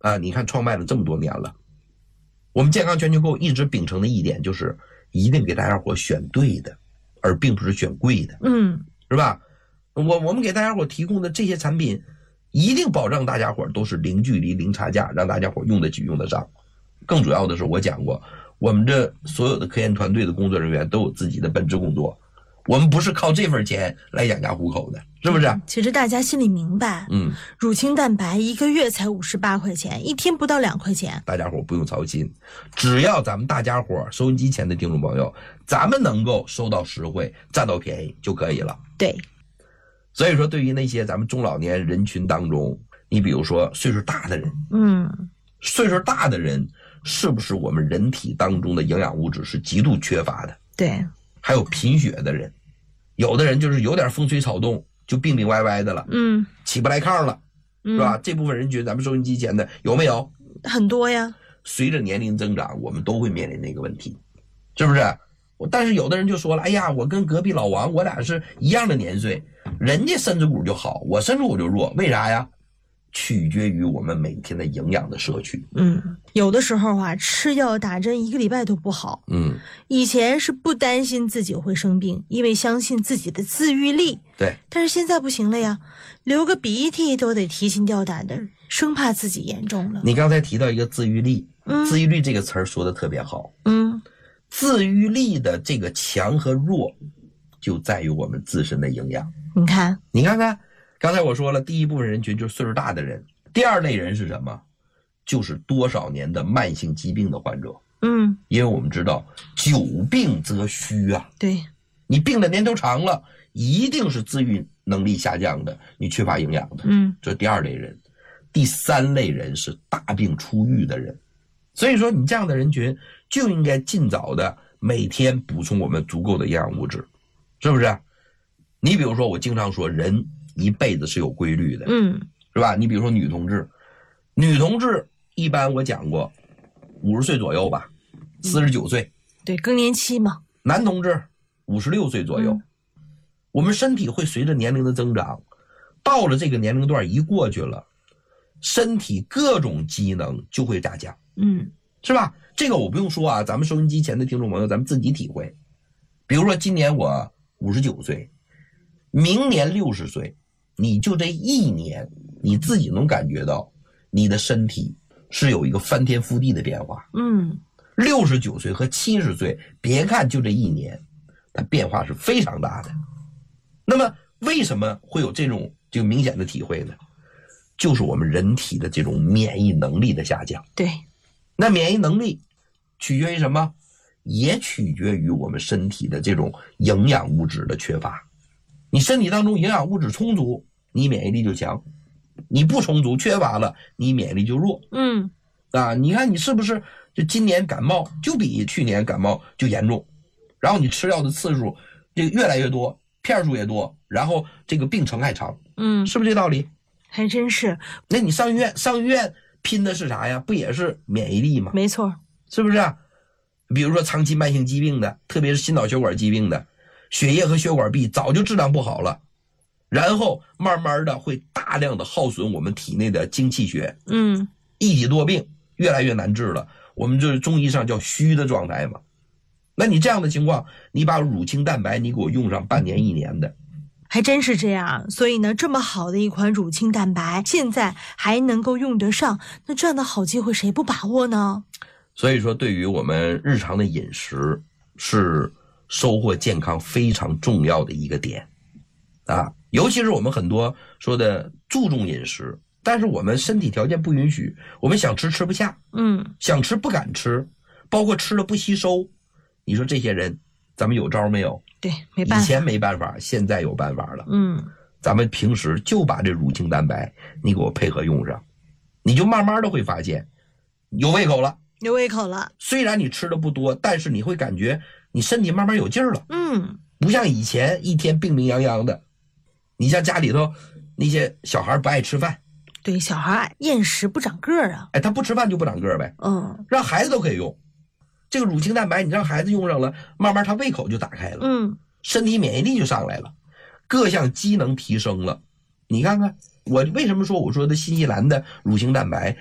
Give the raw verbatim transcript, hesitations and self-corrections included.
啊，你看创办了这么多年了，我们健康全球购一直秉承的一点就是一定给大家伙选对的，而并不是选贵的， 嗯， 是吧？我我们给大家伙提供的这些产品，一定保证大家伙都是零距离、零差价，让大家伙用得起、用得上。更主要的是，我讲过，我们这所有的科研团队的工作人员都有自己的本职工作，我们不是靠这份钱来养家糊口的，是不是？ 其实大家心里明白， 嗯， 乳清蛋白一个月才五十八块钱，一天不到两块钱， 大家伙不用操心，只要咱们大家伙收音机前的听众朋友，咱们能够收到实惠、占到便宜就可以了。 对。 所以说，对于那些咱们中老年人群当中，你比如说岁数大的人， 嗯， 岁数大的人是不是我们人体当中的营养物质是极度缺乏的？ 对。 还有贫血的人，有的人就是有点风吹草动就病病歪歪的了， 嗯， 起不来炕了， 嗯、 是吧？这部分人群咱们收音机前的有没有？ 很多呀。 随着年龄增长，我们都会面临那个问题，是不是？但是有的人就说了，哎呀，我跟隔壁老王我俩是一样的年岁，人家身子骨就好，我身子骨就弱，为啥呀？取决于我们每天的营养的摄取。 嗯，有的时候啊，吃药打针一个礼拜都不好。 嗯， 以前是不担心自己会生病，因为相信自己的自愈力。 对。 但是现在不行了呀，流个鼻涕都得提心吊胆的，生怕自己严重了。 你刚才提到一个自愈力， 嗯、 自愈力这个词儿说的特别好。 嗯， 自愈力的这个强和弱，就在于我们自身的营养。 你看， 你看看。刚才我说了，第一部分人群就是岁数大的人，第二类人是什么？就是多少年的慢性疾病的患者。 嗯， 因为我们知道久病则虚啊， 对， 你病的年头长了，一定是自愈能力下降的，你缺乏营养的。 嗯， 这是第二类人。第三类人是大病初愈的人，所以说你这样的人群就应该尽早的每天补充我们足够的营养物质，是不是？你比如说，我经常说人一辈子是有规律的， 嗯， 是吧？你比如说女同志，女同志一般我讲过，五十岁左右吧，四十九岁， 对，更年期嘛。 男同志五十六岁左右、嗯，我们身体会随着年龄的增长，到了这个年龄段一过去了，身体各种机能就会下降， 嗯， 是吧？这个我不用说啊，咱们收音机前的听众朋友，咱们自己体会。比如说今年我五十九岁，明年六十岁。你就这一年，你自己能感觉到你的身体是有一个翻天覆地的变化。 嗯， 六十九岁和七十岁，别看就这一年，它变化是非常大的。那么为什么会有这种这个明显的体会呢？就是我们人体的这种免疫能力的下降。 对， 那免疫能力取决于什么？也取决于我们身体的这种营养物质的缺乏。你身体当中营养物质充足，你免疫力就强；你不充足缺乏了，你免疫力就弱。 嗯， 啊，你看你是不是就今年感冒就比去年感冒就严重，然后你吃药的次数这个越来越多，片数也多，然后这个病程还长。 嗯， 是不是这道理？ 还真是。 那你上医院上医院拼的是啥呀？不也是免疫力吗？ 没错， 是不是啊？比如说长期慢性疾病的，特别是心脑血管疾病的，血液和血管壁早就质量不好了，然后慢慢的会大量的耗损我们体内的精气血， 嗯， 一体多病越来越难治了，我们就是中医上叫虚的状态嘛。那你这样的情况，你把乳清蛋白你给我用上半年一年的， 还真是这样。所以呢，这么好的一款乳清蛋白现在还能够用得上，那这样的好机会谁不把握呢？ 所以说对于我们日常的饮食是收获健康非常重要的一个点啊，尤其是我们很多说的注重饮食，但是我们身体条件不允许，我们想吃吃不下， 嗯， 想吃不敢吃，包括吃了不吸收，你说这些人咱们有招没有？ 对，没办法， 以前没办法，现在有办法了。 嗯， 咱们平时就把这乳清蛋白你给我配合用上，你就慢慢的会发现有胃口了， 有胃口了。 虽然你吃的不多，但是你会感觉你身体慢慢有劲儿了。 嗯， 不像以前一天病病殃殃的。你像家里头那些小孩不爱吃饭， 对，小孩厌食不长个儿啊， 哎，他不吃饭就不长个儿呗。 嗯， 让孩子都可以用这个乳清蛋白，你让孩子用上了，慢慢他胃口就打开了， 嗯， 身体免疫力就上来了，各项机能提升了。你看看我为什么说我说的新西兰的乳清蛋白